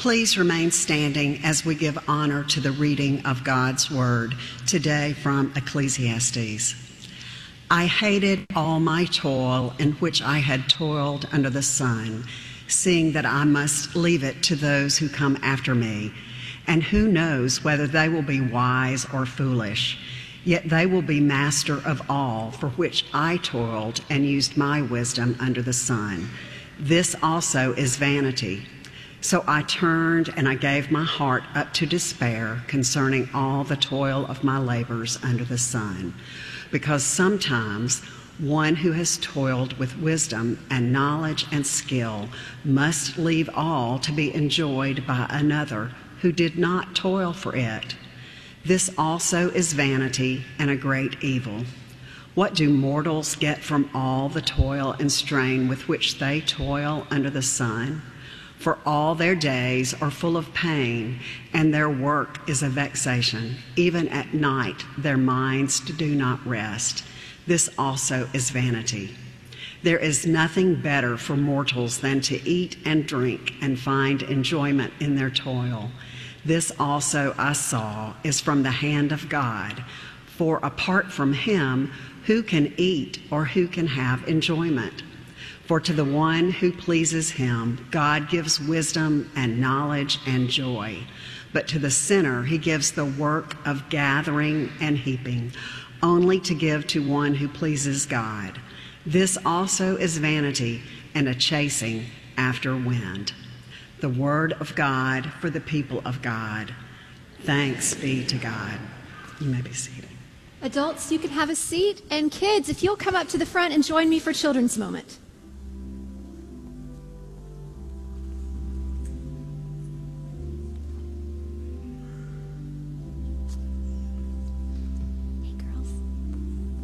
Please remain standing as we give honor to the reading of God's Word, today from Ecclesiastes. I hated all my toil in which I had toiled under the sun, seeing that I must leave it to those who come after me. And who knows whether they will be wise or foolish, yet they will be master of all for which I toiled and used my wisdom under the sun. This also is vanity. So I turned and I gave my heart up to despair concerning all the toil of my labors under the sun, because sometimes one who has toiled with wisdom and knowledge and skill must leave all to be enjoyed by another who did not toil for it. This also is vanity and a great evil. What do mortals get from all the toil and strain with which they toil under the sun? For all their days are full of pain, and their work is a vexation. Even at night their minds do not rest. This also is vanity. There is nothing better for mortals than to eat and drink and find enjoyment in their toil. This also I saw is from the hand of God. For apart from him, who can eat or who can have enjoyment? For to the one who pleases him, God gives wisdom and knowledge and joy. But to the sinner, he gives the work of gathering and heaping, only to give to one who pleases God. This also is vanity and a chasing after wind. The word of God for the people of God. Thanks be to God. You may be seated. Adults, you can have a seat, and kids, if you'll come up to the front and join me for Children's Moment.